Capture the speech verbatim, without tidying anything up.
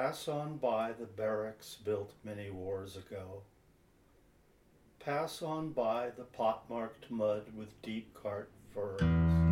Pass on by the barracks built many wars ago. Pass on by the pot-marked mud with deep cart furrows.